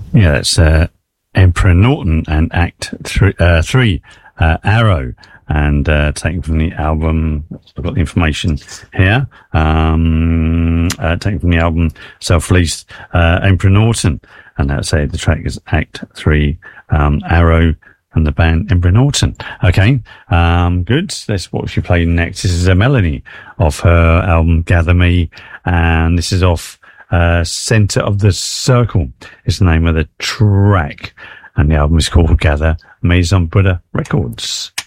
Yeah, that's Emperor Norton and Act 3, Arrow, and taken from the album. I've got the information here. Taken from the album self-released Emperor Norton, and that's the track is Act 3, Arrow, and the band Emperor Norton. Okay, good. That's what she played next. This is a melody of her album Gather Me, and this is off Center of the Circle is the name of the track, and the album is called Gather Me on Buddha Records.